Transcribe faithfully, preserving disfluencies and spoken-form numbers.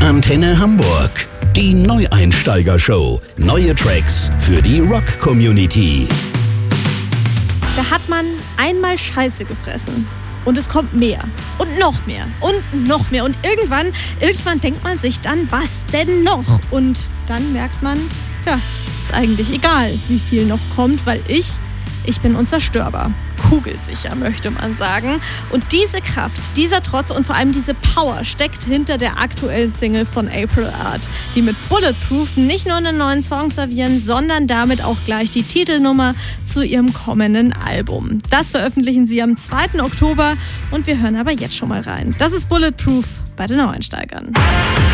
Antenne Hamburg. Die Neueinsteiger-Show. Neue Tracks für die Rock-Community. Da hat man einmal Scheiße gefressen. Und es kommt mehr. Und noch mehr. Und noch mehr. Und irgendwann, irgendwann denkt man sich dann, was denn noch? Und dann merkt man, ja, ist eigentlich egal, wie viel noch kommt, weil ich, ich bin unzerstörbar. Kugelsicher, möchte man sagen. Und diese Kraft, dieser Trotz und vor allem diese Power steckt hinter der aktuellen Single von April Art, die mit Bulletproof nicht nur einen neuen Song servieren, sondern damit auch gleich die Titelnummer zu ihrem kommenden Album. Das veröffentlichen sie am zweiten Oktober und wir hören aber jetzt schon mal rein. Das ist Bulletproof bei den Neueinsteigern.